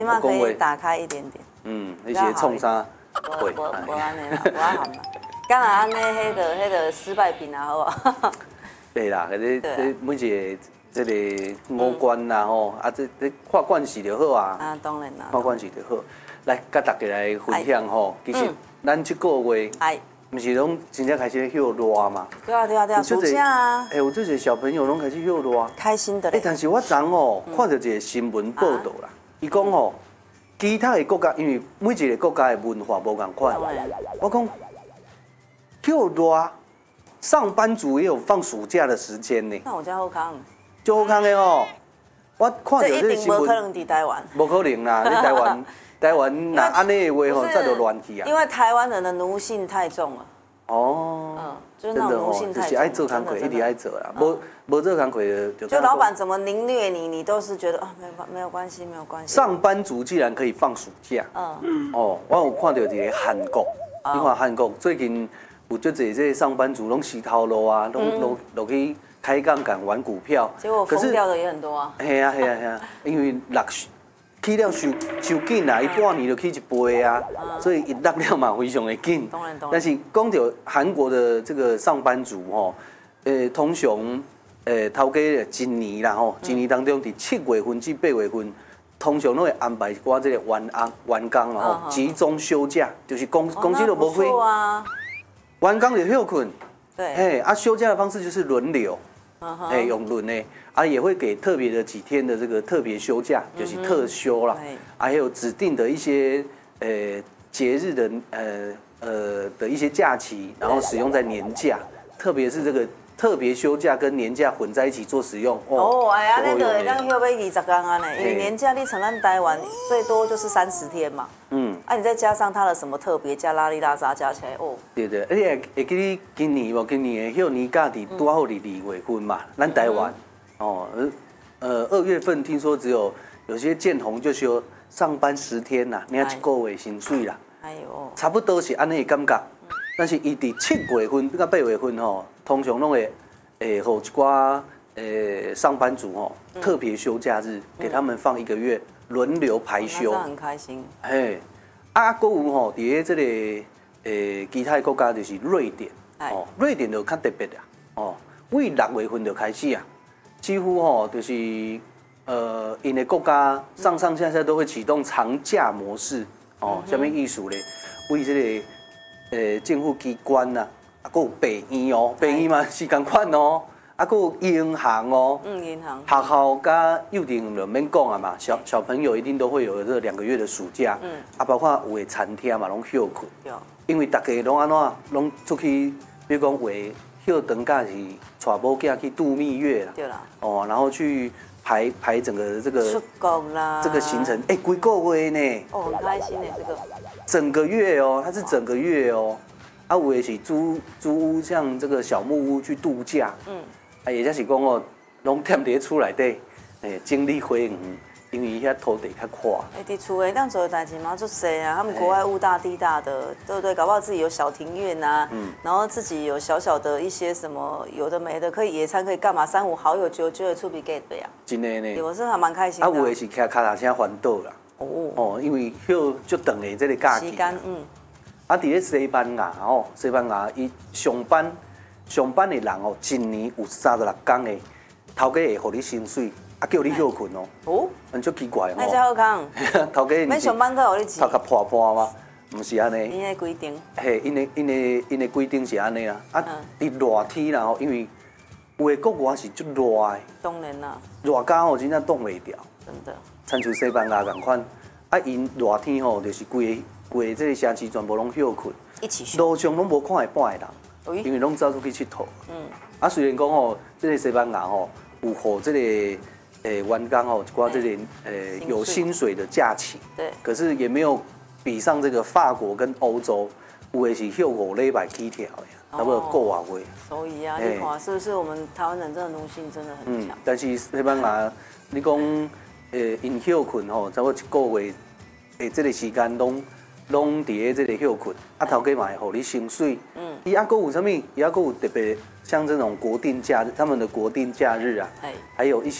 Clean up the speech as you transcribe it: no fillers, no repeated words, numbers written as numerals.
起码可以打开一点点。 那些创啥？ 无安尼啦，无含啦。敢若安尼，迄个失败品啊，好无？ 对啦，这每一个这个五官啦吼，这看惯势就好啊。 啊，当然啦。 看惯势就好。来，甲大家来分享吼，其实咱这个月，不是拢真正开始休热嘛？ 对啊，暑假啊。 有这些小朋友拢开始休热， 开心的嘞。 但是我昨吼看到一个新闻报道啦，伊讲吼，其他的国家因为每一个国家的文化无共款，我讲休热。上班族也有放暑假的时间呢。 那我家好康， 就好康的哦。我看到这一定无可能伫台湾。 无可能啦，你台湾那安尼的话吼，早就乱去啊。 因为台湾人的奴性太重了。 哦。 就是那种奴性太重。 就是爱做工课，一直爱做啦。无做工课就老板怎么凌虐你，你都是觉得啊没有关系。 上班族既然可以放暑假，我有看到一个韩国，你看韩国最近。有足侪这上班族拢洗头路啊，拢落去开杠杆玩股票， 结果疯掉的也很多啊。 系啊，因为落去了收紧啊，伊半年就去一倍啊，所以伊落了嘛非常的紧。 当然。 但是讲到韩国的这个上班族吼，通常头家一年啦吼，一年当中伫7月份至8月份，通常拢会安排一寡这个员工吼集中休假，就是公司都无开。员工就休困，对，休假的方式就是轮流，用轮的，也会给特别的几天的这个特别休假，就是特休啦，还有指定的一些节日的的一些假期，然后使用在年假，特别是这个特别休假跟年假混在一起做使用。 那个会当休要20天啊呢，因为年假你像咱台湾最多就是30天嘛。你再加上它的什么特别假、拉里拉杂加起来， 对，而且会记你今年的休年假伫拄好伫2月份嘛，咱台湾，2月份听说只有些见红就休上班10天啦，领一个月薪水啦，差不多是安尼的感觉。但是伊伫7月份到8月份吼，通常拢会予一寡上班族吼特别休假日，给他们放1个月，轮流排休。 那很开心。 还有吼，伫这个其他国家就是瑞典，瑞典就较特别啦，为6月份就开始啊，几乎吼就是因的国家上下都会启动长假模式，什么意思咧？为这个政府机关呐，还有病院病院嘛是同款哦。还有银行银行、 学校加幼稚园就免讲啊嘛，小朋友一定都会有这2个月的暑假，包括有的餐厅嘛，拢休困，因为大家拢安怎，拢出去，比如讲为休长假是带某囝去度蜜月啦， 对啦， 然后去排整个这个出国啦， 这个行程，几个月呢？ 很开心呢，这个整个月哦，它是整个月哦，有的是租屋，像这个小木屋去度假，也就是讲哦，拢踮伫厝内底，精力回园，因为遐土地较宽。 伫厝内当做的代志嘛，做谁啊？他们国外物大地大的，对不对？搞不好自己有小庭院啊，然后自己有小小的一些什么有的没的，可以野餐，可以干嘛？3、5好友就会出比 get 呀。 真的呢。 我是还蛮开心的。 有的是骑脚踏车环岛啦。因为休足长的这个假期。 时间伫咧西班牙西班牙伊上班的人一年有36天的，头家会互你薪水，叫你休困很足奇怪那真好康。 头家免上班都互你钱。 头壳破破吗？唔是安尼。 因的规定。 因的规定是安尼啦。伫热天啦因为有的国外是足热的。 当然啦。 热到真正挡袂掉。 真的。 亲像西班牙共款，因热天就是规个这个城市全部拢休困， 一起休。 路上拢无看会半个人。因为拢走出去佚佗，虽然讲这个西班牙有互这个员工一寡这个有薪水的假期， 对， 可是也没有比上这个法国跟欧洲，有的是休5礼拜起跳的，差不多个月。 所以啊，你看是不是我们台湾人真的奴性真的很强？ 但是西班牙，你讲因休困差不多1个月这个时间拢伫咧这个休困，头家嘛会互你薪水。伊还佫有啥物？伊还佫有特别像这种国定假日，他们的国定假日啊，还有一些